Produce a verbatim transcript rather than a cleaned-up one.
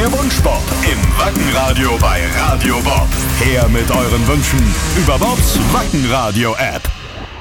Der Wunschbob im Wackenradio bei Radio Bob. Her mit euren Wünschen über Bobs Wackenradio-App.